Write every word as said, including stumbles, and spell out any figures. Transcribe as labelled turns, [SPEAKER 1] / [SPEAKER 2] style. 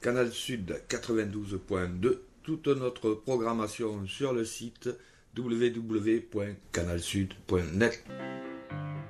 [SPEAKER 1] Canal Sud quatre-vingt-douze point deux, toute notre programmation sur le site w w w point canal sud point net.